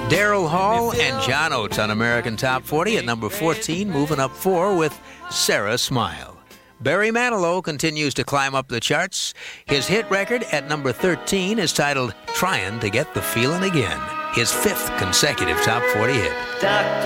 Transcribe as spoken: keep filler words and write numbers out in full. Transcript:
Daryl Hall and John Oates on American Top forty at number fourteen, moving up four with Sarah Smile. Barry Manilow continues to climb up the charts. His hit record at number thirteen is titled Trying to Get the Feeling Again, his fifth consecutive Top forty hit. Doctor